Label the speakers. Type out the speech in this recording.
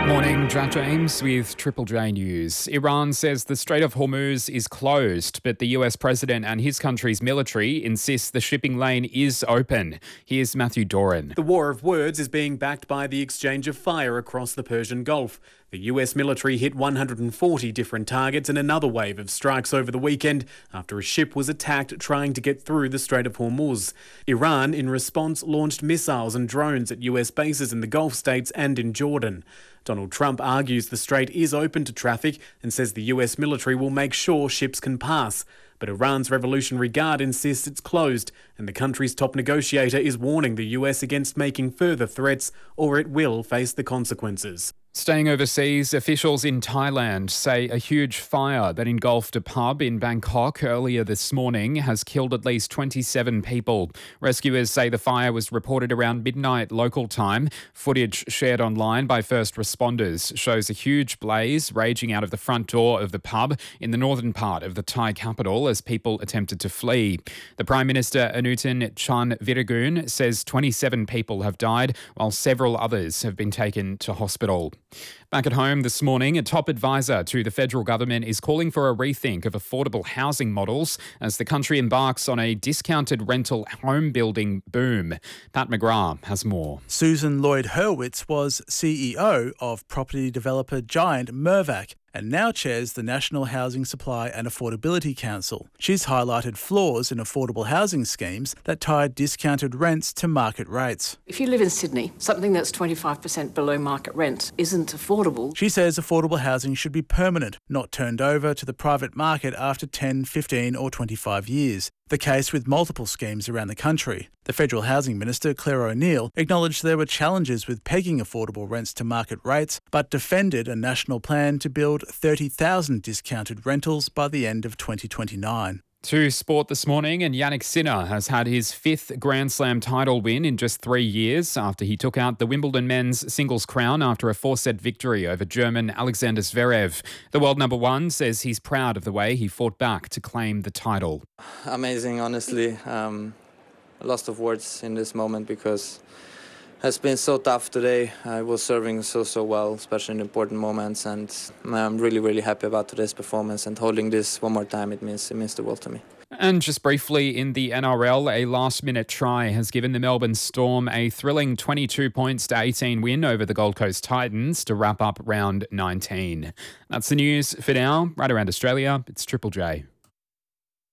Speaker 1: Morning, Jack James with Triple J News. Iran says the Strait of Hormuz is closed, but the US president and his country's military insist the shipping lane is open. Here's Matthew Doran.
Speaker 2: The war of words is being backed by the exchange of fire across the Persian Gulf. The US military hit 140 different targets in another wave of strikes over the weekend after a ship was attacked trying to get through the Strait of Hormuz. Iran, in response, launched missiles and drones at US bases in the Gulf states and in Jordan. Donald Trump argues the strait is open to traffic and says the US military will make sure ships can pass. But Iran's Revolutionary Guard insists it's closed, and the country's top negotiator is warning the US against making further threats, or it will face the consequences.
Speaker 1: Staying overseas, officials in Thailand say a huge fire that engulfed a pub in Bangkok earlier this morning has killed at least 27 people. Rescuers say the fire was reported around midnight local time. Footage shared online by first responders shows a huge blaze raging out of the front door of the pub in the northern part of the Thai capital as people attempted to flee. The Prime Minister Anutin Charnvirakul says 27 people have died, while several others have been taken to hospital. Back at home this morning, a top advisor to the federal government is calling for a rethink of affordable housing models as the country embarks on a discounted rental home building boom. Pat McGrath has more.
Speaker 3: Susan Lloyd-Hurwitz was CEO of property developer giant Mirvac and now chairs the National Housing Supply and Affordability Council. She's highlighted flaws in affordable housing schemes that tie discounted rents to market rates.
Speaker 4: If you live in Sydney, something that's 25% below market rent isn't affordable.
Speaker 3: She says affordable housing should be permanent, not turned over to the private market after 10, 15 or 25 years. The case with multiple schemes around the country. The Federal Housing Minister, Claire O'Neil, acknowledged there were challenges with pegging affordable rents to market rates, but defended a national plan to build 30,000 discounted rentals by the end of 2029.
Speaker 1: To sport this morning, and Jannik Sinner has had his fifth Grand Slam title win in just 3 years after he took out the Wimbledon men's singles crown after a 4-set victory over German Alexander Zverev. The world number one says he's proud of the way he fought back to claim the title.
Speaker 5: Amazing, honestly. Lost of words in this moment because it has been so tough today. I was serving so well, especially in important moments, and I'm really happy about today's performance, and holding this one more time, it means the world to me.
Speaker 1: And just briefly, in the NRL, a last-minute try has given the Melbourne Storm a thrilling 22 points to 18 win over the Gold Coast Titans to wrap up round 19. That's the news for now. Right around Australia, it's Triple J.